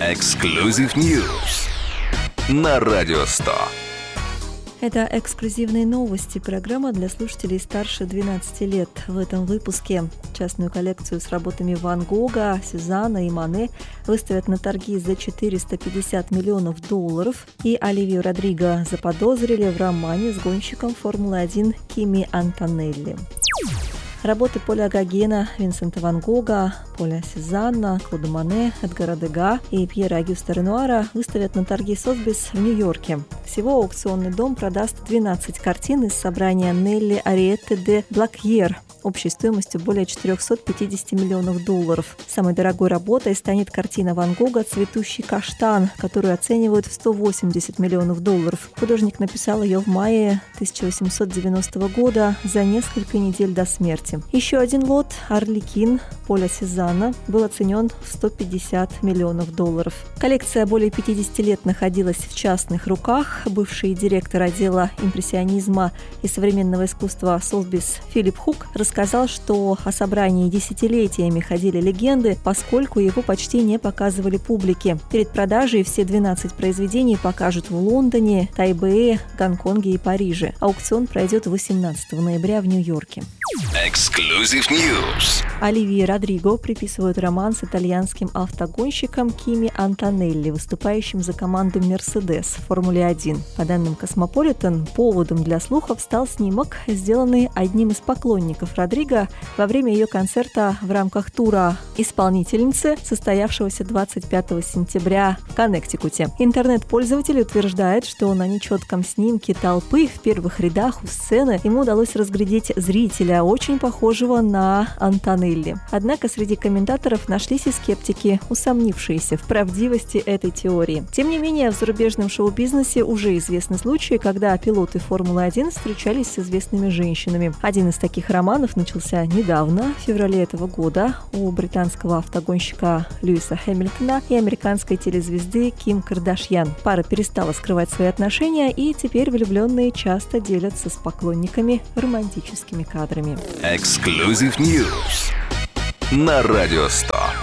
Exclusive News на Радио 100. Это эксклюзивные новости, программа для слушателей старше 12 лет. В этом выпуске частную коллекцию с работами Ван Гога, Сезанна и Мане выставят на торги за $450 миллионов, и Оливию Родриго заподозрили в романе с гонщиком Формулы-1 Кими Антонелли. Работы Поля Гогена, Винсента Ван Гога, Поля Сезанна, Клода Мане, Эдгара Дега и Пьера Агюста Ренуара выставят на торги Сотбис в Нью-Йорке. Всего аукционный дом продаст 12 картин из собрания Нелли Ариетте де Блакьер общей стоимостью более $450 миллионов. Самой дорогой работой станет картина Ван Гога «Цветущий каштан», которую оценивают в $180 миллионов. Художник написал ее в мае 1890 года, за несколько недель до смерти. Еще один лот «Арлекин» Поля Сезанна был оценен в $150 миллионов. Коллекция более 50 лет находилась в частных руках. Бывший директор отдела импрессионизма и современного искусства Сотбис Филипп Хук рассказал, что о собрании десятилетиями ходили легенды, поскольку его почти не показывали публике. Перед продажей все 12 произведений покажут в Лондоне, Тайбэе, Гонконге и Париже. Аукцион пройдет 18 ноября в Нью-Йорке. Exclusive News. Оливии Родриго приписывают роман с итальянским автогонщиком Кими Антонелли, выступающим за команду «Мерседес» в Формуле-1. По данным «Космополитен», поводом для слухов стал снимок, сделанный одним из поклонников Родриго во время ее концерта в рамках тура исполнительницы, состоявшегося 25 сентября в Коннектикуте. Интернет-пользователь утверждает, что на нечетком снимке толпы в первых рядах у сцены ему удалось разглядеть зрителя, очень похожего на Антонелли. Однако среди комментаторов нашлись и скептики, усомнившиеся в правдивости этой теории. Тем не менее, в зарубежном шоу-бизнесе уже известны случаи, когда пилоты Формулы-1 встречались с известными женщинами. Один из таких романов начался недавно, в феврале этого года, у британского автогонщика Льюиса Хэмилтона и американской телезвезды Ким Кардашьян. Пара перестала скрывать свои отношения, и теперь влюбленные часто делятся с поклонниками романтическими кадрами. Exclusive News на Радио 100.